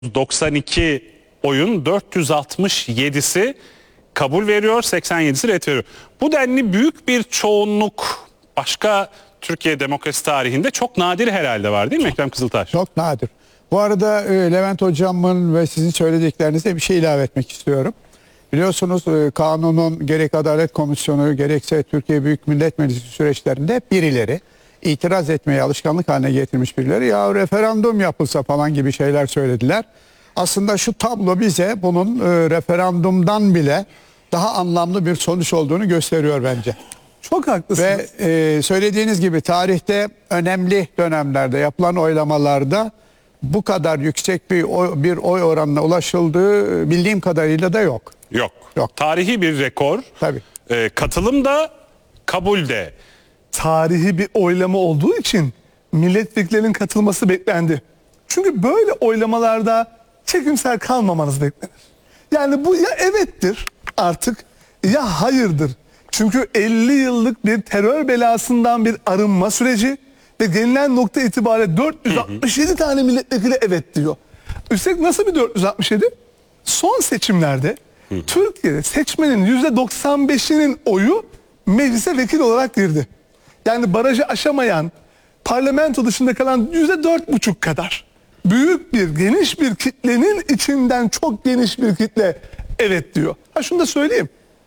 92 oyun 467'si kabul veriyor, 87'si ret veriyor. Bu denli büyük bir çoğunluk başka Türkiye demokrasi tarihinde çok nadir herhalde var değil mi Ekrem Kızıltaş? Çok nadir. Bu arada Levent Hocam'ın ve sizin söylediklerinize bir şey ilave etmek istiyorum. Biliyorsunuz kanunun gerek Adalet Komisyonu gerekse Türkiye Büyük Millet Meclisi süreçlerinde birileri itiraz etmeyi alışkanlık haline getirmiş birileri ya referandum yapılsa falan gibi şeyler söylediler. Aslında şu tablo bize bunun referandumdan bile daha anlamlı bir sonuç olduğunu gösteriyor bence. Çok haklısınız. Ve söylediğiniz gibi tarihte önemli dönemlerde yapılan oylamalarda bu kadar yüksek bir oy oranına ulaşıldığı bildiğim kadarıyla da yok. Yok. Tarihi bir rekor. Tabii. Katılım da kabul de. Tarihi bir oylama olduğu için milletvekillerinin katılması beklendi. Çünkü böyle oylamalarda çekimser kalmamanız beklenir. Yani bu ya evettir artık ya hayırdır. Çünkü 50 yıllık bir terör belasından bir arınma süreci ve gelinen nokta itibariyle 467 tane milletvekili evet diyor. Üstelik nasıl bir 467? Son seçimlerde Türkiye'de seçmenin %95'inin oyu meclise vekil olarak girdi. Yani barajı aşamayan, parlamento dışında kalan %4,5 kadar. Büyük bir, geniş bir kitlenin içinden çok geniş bir kitle evet diyor. Ha şunu da söyleyeyim.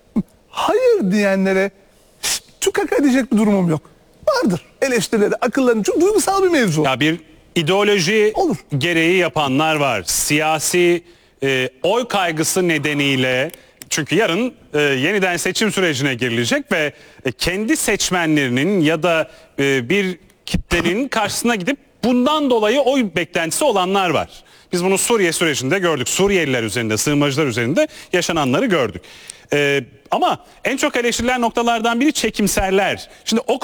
Hayır diyenlere tükaka edecek bir durumum yok. Vardır eleştirileri, akıllarını. Çünkü duygusal bir mevzu. Ya bir ideoloji Olur. gereği yapanlar var. Siyasi oy kaygısı nedeniyle, çünkü yarın yeniden seçim sürecine girilecek ve kendi seçmenlerinin ya da bir kitlenin karşısına gidip bundan dolayı oy beklentisi olanlar var. Biz bunu Suriye sürecinde gördük. Suriyeliler üzerinde, sığınmacılar üzerinde yaşananları gördük. Ama en çok eleştirilen noktalardan biri çekimserler. Şimdi o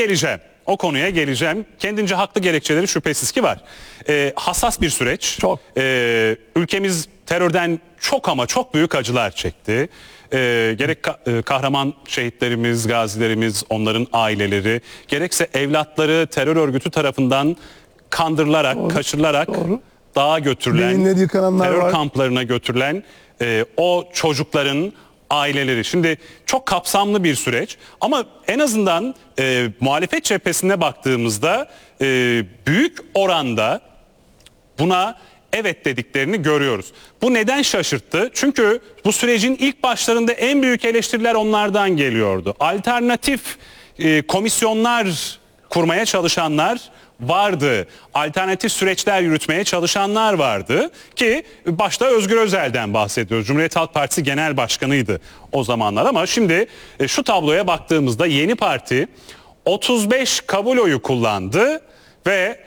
konuya geleceğim. Kendince haklı gerekçeleri şüphesiz ki var. Hassas bir süreç. Çok. Ülkemiz terörden çok ama çok büyük acılar çekti. Gerek kahraman şehitlerimiz, gazilerimiz, onların aileleri, gerekse evlatları terör örgütü tarafından kandırılarak, kaçırılarak dağa götürülen, terör kamplarına götürülen o çocukların aileleri. Şimdi çok kapsamlı bir süreç ama en azından muhalefet cephesine baktığımızda büyük oranda buna evet dediklerini görüyoruz. Bu neden şaşırttı? Çünkü bu sürecin ilk başlarında en büyük eleştiriler onlardan geliyordu. Alternatif komisyonlar kurmaya çalışanlar vardı. Alternatif süreçler yürütmeye çalışanlar vardı ki başta Özgür Özel'den bahsediyoruz. Cumhuriyet Halk Partisi Genel Başkanı'ydı o zamanlar ama şimdi şu tabloya baktığımızda yeni parti 35 kabul oyu kullandı ve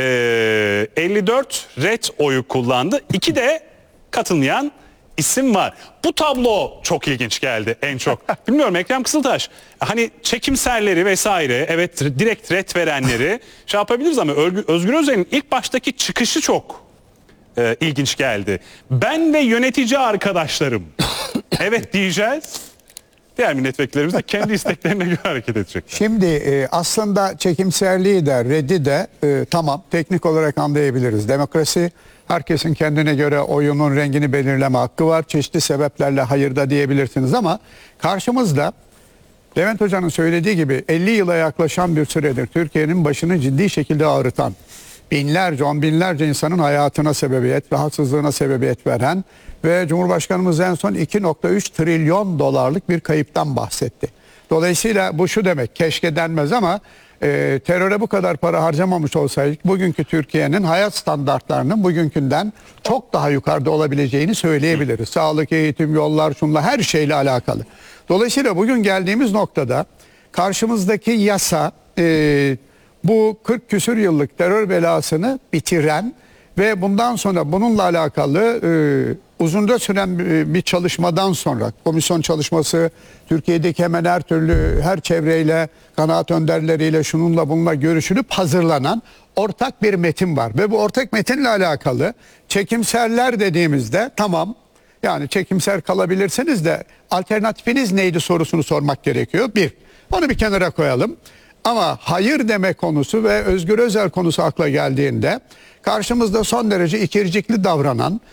54 ret oyu kullandı. 2 de katılmayan isim var. Bu tablo çok ilginç geldi en çok. Bilmiyorum Ekrem Kızıltaş, hani çekimserleri vesaire, evet direkt ret verenleri şey yapabiliriz ama Özgür Özel'in ilk baştaki çıkışı çok ilginç geldi. Ben ve yönetici arkadaşlarım evet diyeceğiz. Diğer milletvekillerimiz de kendi isteklerine göre hareket edecekler. Şimdi aslında çekimserliği de reddi de tamam teknik olarak anlayabiliriz. Demokrasi, herkesin kendine göre oyunun rengini belirleme hakkı var. Çeşitli sebeplerle hayır da diyebilirsiniz ama karşımızda Levent Hoca'nın söylediği gibi 50 yıla yaklaşan bir süredir Türkiye'nin başını ciddi şekilde ağrıtan, binlerce, on binlerce insanın hayatına sebebiyet, rahatsızlığına sebebiyet veren ve Cumhurbaşkanımız en son 2,3 trilyon dolarlık bir kayıptan bahsetti. Dolayısıyla bu şu demek, keşke denmez ama teröre bu kadar para harcamamış olsaydık bugünkü Türkiye'nin hayat standartlarının bugünkünden çok daha yukarıda olabileceğini söyleyebiliriz. Sağlık, eğitim, yollar, şunla her şeyle alakalı. Dolayısıyla bugün geldiğimiz noktada karşımızdaki yasa bu 40 küsür yıllık terör belasını bitiren ve bundan sonra bununla alakalı uzunca süren bir çalışmadan sonra komisyon çalışması, Türkiye'deki hemen her çevreyle, kanaat önderleriyle şununla bununla görüşülüp hazırlanan ortak bir metin var. Ve bu ortak metinle alakalı çekimserler dediğimizde tamam yani çekimser kalabilirsiniz de alternatifiniz neydi sorusunu sormak gerekiyor. Bir, onu bir kenara koyalım. Ama hayır deme konusu ve Özgür Özel konusu akla geldiğinde karşımızda son derece ikircikli davranan,